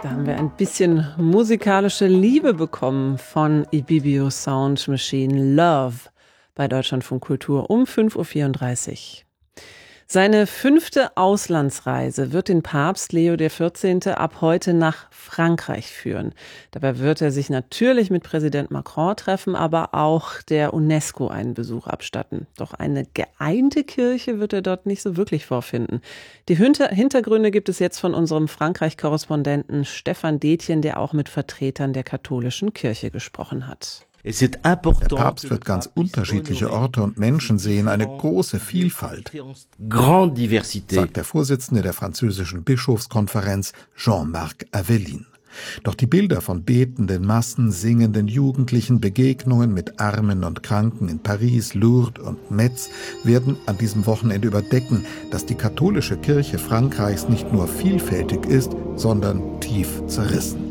Da haben wir ein bisschen musikalische Liebe bekommen von Ibibio Sound Machine Love bei Deutschlandfunk Kultur um 5:34 Uhr. Seine 5. Auslandsreise wird den Papst Leo XIV. Ab heute nach Frankreich führen. Dabei wird er sich natürlich mit Präsident Macron treffen, aber auch der UNESCO einen Besuch abstatten. Doch eine geeinte Kirche wird er dort nicht so wirklich vorfinden. Die Hintergründe gibt es jetzt von unserem Frankreich-Korrespondenten Stefan Detjen, der auch mit Vertretern der katholischen Kirche gesprochen hat. Der Papst wird ganz unterschiedliche Orte und Menschen sehen, eine große Vielfalt, sagt der Vorsitzende der französischen Bischofskonferenz Jean-Marc Aveline. Doch die Bilder von betenden Massen, singenden Jugendlichen, Begegnungen mit Armen und Kranken in Paris, Lourdes und Metz werden an diesem Wochenende überdecken, dass die katholische Kirche Frankreichs nicht nur vielfältig ist, sondern tief zerrissen.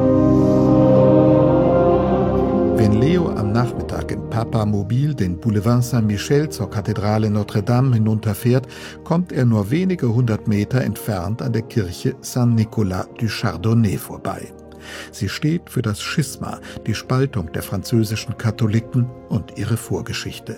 Wenn Leo am Nachmittag im Papamobil den Boulevard Saint-Michel zur Kathedrale Notre-Dame hinunterfährt, kommt er nur wenige 100 Meter entfernt an der Kirche Saint-Nicolas du Chardonnay vorbei. Sie steht für das Schisma, die Spaltung der französischen Katholiken und ihre Vorgeschichte.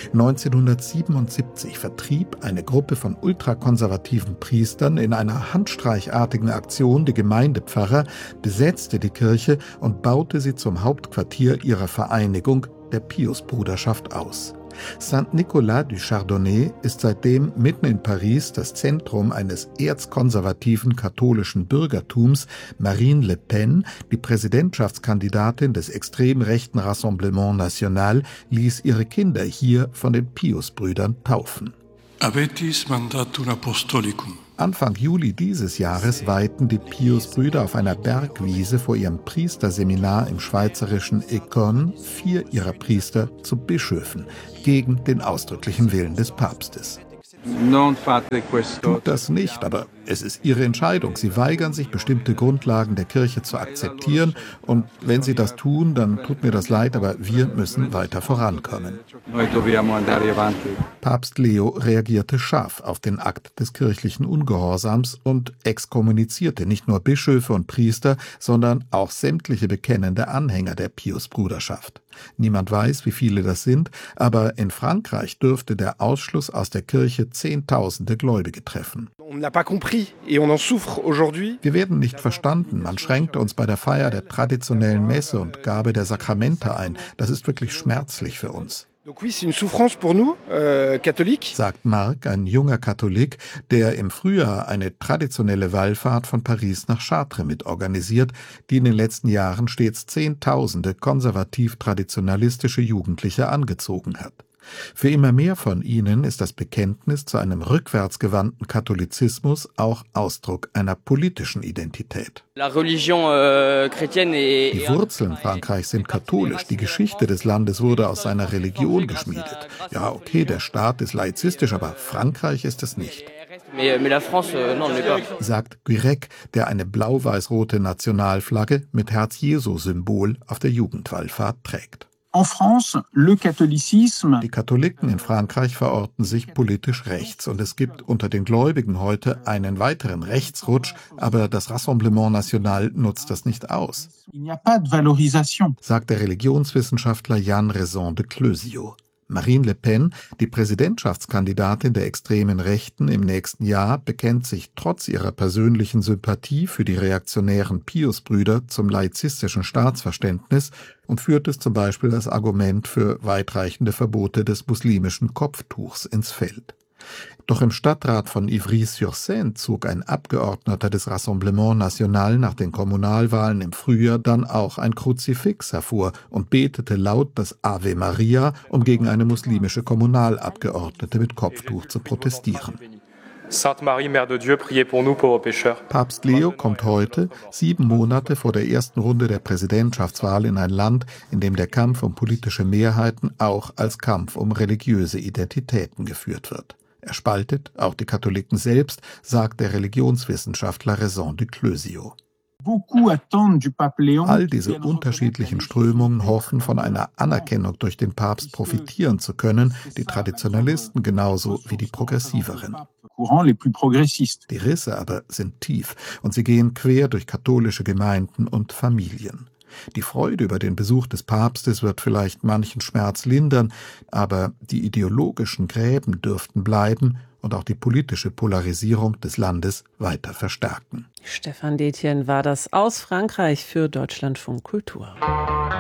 1977 vertrieb eine Gruppe von ultrakonservativen Priestern in einer handstreichartigen Aktion die Gemeindepfarrer, besetzte die Kirche und baute sie zum Hauptquartier ihrer Vereinigung, der Piusbruderschaft, aus. Saint-Nicolas du Chardonnay ist seitdem mitten in Paris das Zentrum eines erzkonservativen katholischen Bürgertums. Marine Le Pen, die Präsidentschaftskandidatin des extrem rechten Rassemblement National, ließ ihre Kinder hier von den Piusbrüdern taufen. Abetis mandatum apostolicum. Anfang Juli dieses Jahres weihten die Piusbrüder auf einer Bergwiese vor ihrem Priesterseminar im schweizerischen Écône 4 ihrer Priester zu Bischöfen, gegen den ausdrücklichen Willen des Papstes. Tut das nicht, aber es ist ihre Entscheidung. Sie weigern sich, bestimmte Grundlagen der Kirche zu akzeptieren. Und wenn sie das tun, dann tut mir das leid, aber wir müssen weiter vorankommen. Papst Leo reagierte scharf auf den Akt des kirchlichen Ungehorsams und exkommunizierte nicht nur Bischöfe und Priester, sondern auch sämtliche bekennende Anhänger der Piusbruderschaft. Niemand weiß, wie viele das sind, aber in Frankreich dürfte der Ausschluss aus der Kirche Zehntausende Gläubige treffen. Wir werden nicht verstanden. Man schränkte uns bei der Feier der traditionellen Messe und Gabe der Sakramente ein. Das ist wirklich schmerzlich für uns. Sagt Marc, ein junger Katholik, der im Frühjahr eine traditionelle Wallfahrt von Paris nach Chartres mitorganisiert, die in den letzten Jahren stets Zehntausende konservativ-traditionalistische Jugendliche angezogen hat. Für immer mehr von ihnen ist das Bekenntnis zu einem rückwärtsgewandten Katholizismus auch Ausdruck einer politischen Identität. Die Wurzeln Frankreichs sind katholisch, die Geschichte des Landes wurde aus seiner Religion geschmiedet. Ja, okay, der Staat ist laizistisch, aber Frankreich ist es nicht. Sagt Guirec, der eine blau-weiß-rote Nationalflagge mit Herz-Jesu-Symbol auf der Jugendwallfahrt trägt. Die Katholiken in Frankreich verorten sich politisch rechts und es gibt unter den Gläubigen heute einen weiteren Rechtsrutsch, aber das Rassemblement National nutzt das nicht aus, sagt der Religionswissenschaftler Yann Raison de Cleusio. Marine Le Pen, die Präsidentschaftskandidatin der extremen Rechten im nächsten Jahr, bekennt sich trotz ihrer persönlichen Sympathie für die reaktionären Piusbrüder zum laizistischen Staatsverständnis und führt es zum Beispiel als Argument für weitreichende Verbote des muslimischen Kopftuchs ins Feld. Doch im Stadtrat von Ivry-sur-Seine zog ein Abgeordneter des Rassemblement National nach den Kommunalwahlen im Frühjahr dann auch ein Kruzifix hervor und betete laut das Ave Maria, um gegen eine muslimische Kommunalabgeordnete mit Kopftuch zu protestieren. Sainte Marie, Mère de Dieu, priez pour nous pauvres pécheurs. Papst Leo kommt heute, 7 Monate vor der ersten Runde der Präsidentschaftswahl, in ein Land, in dem der Kampf um politische Mehrheiten auch als Kampf um religiöse Identitäten geführt wird. Er spaltet auch die Katholiken selbst, sagt der Religionswissenschaftler Raison de Cleusio. All diese unterschiedlichen Strömungen hoffen, von einer Anerkennung durch den Papst profitieren zu können, die Traditionalisten genauso wie die Progressiveren. Die Risse aber sind tief und sie gehen quer durch katholische Gemeinden und Familien. Die Freude über den Besuch des Papstes wird vielleicht manchen Schmerz lindern, aber die ideologischen Gräben dürften bleiben und auch die politische Polarisierung des Landes weiter verstärken. Stefan Detjen war das aus Frankreich für Deutschlandfunk Kultur.